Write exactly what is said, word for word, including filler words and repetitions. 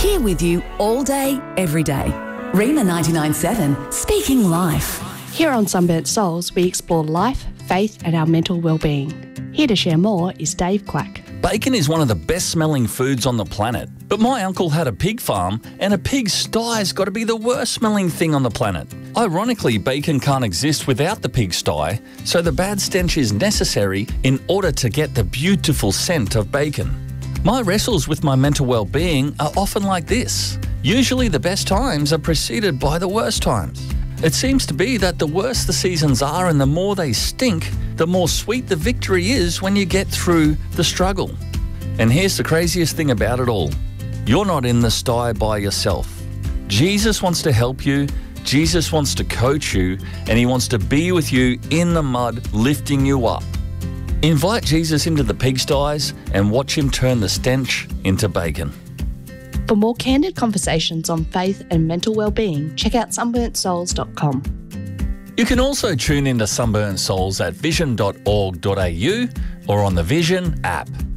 Here with you all day, every day. Rima ninety-nine point seven, speaking life. Here on Sunburnt Souls, we explore life, faith and our mental well-being. Here to share more is Dave Quack. Bacon is one of the best smelling foods on the planet. But my uncle had a pig farm, and a pig's sty's got to be the worst smelling thing on the planet. Ironically, bacon can't exist without the pig sty, so the bad stench is necessary in order to get the beautiful scent of bacon. My wrestles with my mental well-being are often like this. Usually the best times are preceded by the worst times. It seems to be that the worse the seasons are and the more they stink, the more sweet the victory is when you get through the struggle. And here's the craziest thing about it all. You're not in the sty by yourself. Jesus wants to help you, Jesus wants to coach you, and he wants to be with you in the mud, lifting you up. Invite Jesus into the pigsties and watch him turn the stench into bacon. For more candid conversations on faith and mental well-being, check out sunburnt souls dot com. You can also tune into Sunburnt Souls at vision dot org dot a u or on the Vision app.